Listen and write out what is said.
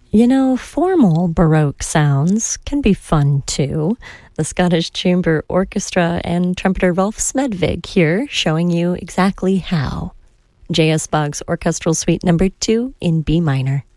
You know, formal Baroque sounds can be fun too. The Scottish Chamber Orchestra and trumpeter Rolf Smedvig here showing you exactly how. J.S. Bach's Orchestral Suite No. 2 in B minor.